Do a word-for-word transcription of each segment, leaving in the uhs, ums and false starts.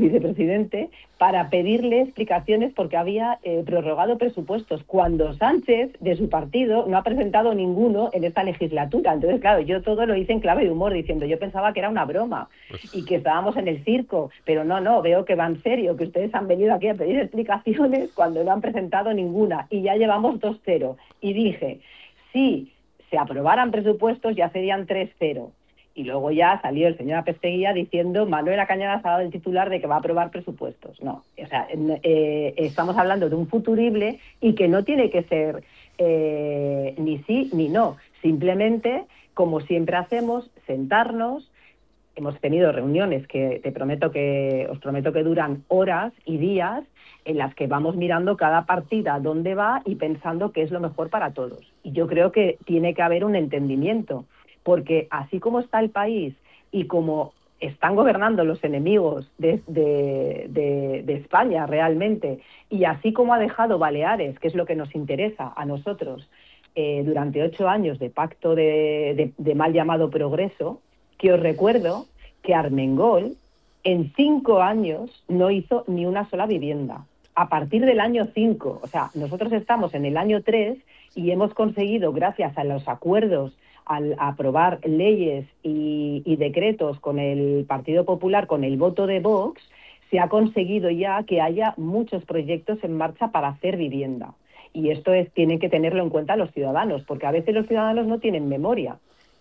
vicepresidente, para pedirle explicaciones porque había eh, prorrogado presupuestos, cuando Sánchez, de su partido, no ha presentado ninguno en esta legislatura. Entonces, claro, yo todo lo hice en clave de humor, diciendo, yo pensaba que era una broma y que estábamos en el circo, pero no, no, veo que va en serio, que ustedes han venido aquí a pedir explicaciones cuando no han presentado ninguna, y ya llevamos dos cero. Y dije, si se aprobaran presupuestos ya serían tres cero. Y luego ya salió el señor Apesteguía diciendo, Manuela Cañadas ha dado el titular de que va a aprobar presupuestos. No, o sea, eh, estamos hablando de un futurible y que no tiene que ser eh, ni sí ni no. Simplemente, como siempre hacemos, sentarnos. Hemos tenido reuniones que te prometo que os prometo que duran horas y días, en las que vamos mirando cada partida dónde va y pensando qué es lo mejor para todos. Y yo creo que tiene que haber un entendimiento, porque así como está el país y como están gobernando los enemigos de, de, de, de España realmente, y así como ha dejado Baleares, que es lo que nos interesa a nosotros, eh, durante ocho años de pacto de, de, de mal llamado progreso, que os recuerdo que Armengol en cinco años no hizo ni una sola vivienda. A partir del año cinco, o sea, nosotros estamos en el año tres y hemos conseguido, gracias a los acuerdos, al aprobar leyes y, y decretos con el Partido Popular, con el voto de Vox, se ha conseguido ya que haya muchos proyectos en marcha para hacer vivienda. Y esto es, tienen que tenerlo en cuenta los ciudadanos, porque a veces los ciudadanos no tienen memoria.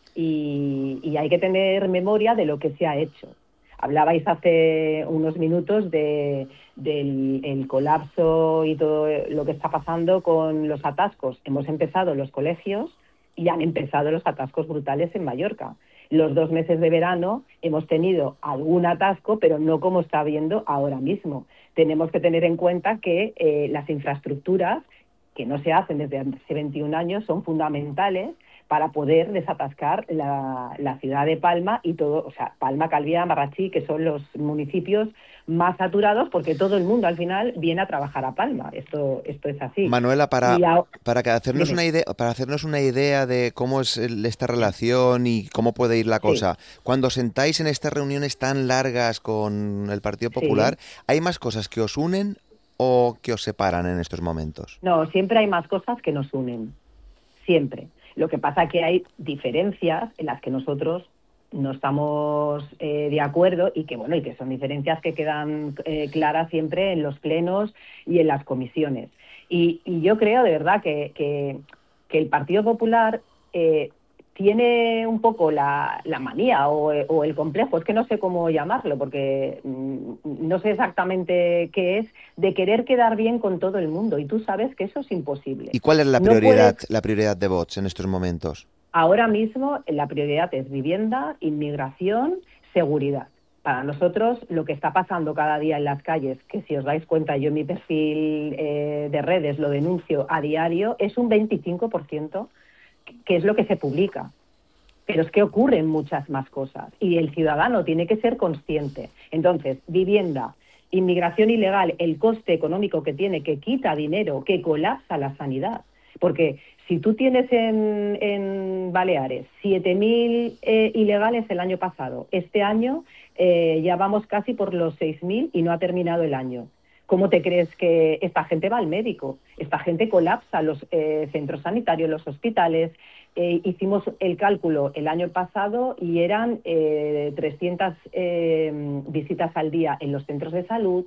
Y, y hay que tener memoria de lo que se ha hecho. Hablabais hace unos minutos de, del el colapso y todo lo que está pasando con los atascos. Hemos empezado los colegios y han empezado los atascos brutales en Mallorca. Los dos meses de verano hemos tenido algún atasco, pero no como está habiendo ahora mismo. Tenemos que tener en cuenta que eh, las infraestructuras, que no se hacen desde hace veintiún años, son fundamentales para poder desatascar la, la ciudad de Palma y todo, o sea, Palma, Calviá, Marratxí, que son los municipios más saturados, porque todo el mundo al final viene a trabajar a Palma. Esto, esto es así. Manuela, para, y a... para que hacernos Dime. una idea, para hacernos una idea de cómo es el- esta relación y cómo puede ir la Sí, cosa, cuando sentáis en estas reuniones tan largas con el Partido Popular, sí. ¿hay más cosas que os unen o que os separan en estos momentos? No, siempre hay más cosas que nos unen. Siempre. Lo que pasa es que hay diferencias en las que nosotros no estamos eh, de acuerdo y que bueno y que son diferencias que quedan eh, claras siempre en los plenos y en las comisiones. Y, y yo creo de verdad que, que, que el Partido Popular eh, tiene un poco la, la manía o, o el complejo, es que no sé cómo llamarlo, porque mmm, no sé exactamente qué es, de querer quedar bien con todo el mundo. Y tú sabes que eso es imposible. ¿Y cuál es la No puedes. prioridad, la prioridad de Vox en estos momentos? Ahora mismo la prioridad es vivienda, inmigración, seguridad. Para nosotros lo que está pasando cada día en las calles, que si os dais cuenta yo en mi perfil eh, de redes lo denuncio a diario, es un veinticinco por ciento, que es lo que se publica. Pero es que ocurren muchas más cosas y el ciudadano tiene que ser consciente. Entonces, vivienda, inmigración ilegal, el coste económico que tiene, que quita dinero, que colapsa la sanidad. Porque si tú tienes en, en Baleares siete mil eh, ilegales el año pasado, este año eh, ya vamos casi por los seis mil y no ha terminado el año. ¿Cómo te crees que esta gente va al médico? Esta gente colapsa los eh, centros sanitarios, los hospitales. Eh, hicimos el cálculo el año pasado y eran eh, trescientas eh, visitas al día en los centros de salud.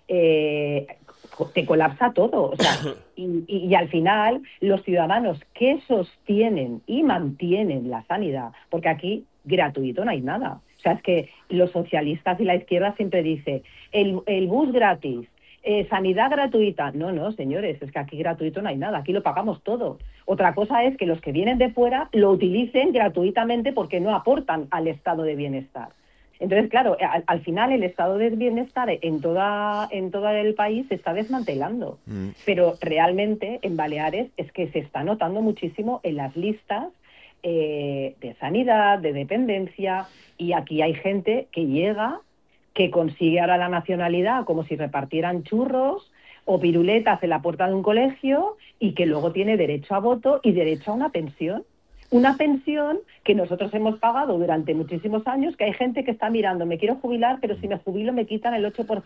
Eh, te colapsa todo. O sea, y, y, y al final los ciudadanos que sostienen y mantienen la sanidad, porque aquí gratuito no hay nada. O sea, es que los socialistas y la izquierda siempre dicen el, el bus gratis, Eh, sanidad gratuita. No, no, señores, es que aquí gratuito no hay nada, aquí lo pagamos todo. Otra cosa es que los que vienen de fuera lo utilicen gratuitamente porque no aportan al estado de bienestar. Entonces, claro, al, al final el estado de bienestar en toda en todo el país se está desmantelando. Mm. Pero realmente en Baleares es que se está notando muchísimo en las listas eh, de sanidad, de dependencia, y aquí hay gente que llega, que consigue ahora la nacionalidad como si repartieran churros o piruletas en la puerta de un colegio y que luego tiene derecho a voto y derecho a una pensión. Una pensión que nosotros hemos pagado durante muchísimos años, que hay gente que está mirando, me quiero jubilar, pero si me jubilo me quitan el ocho por ciento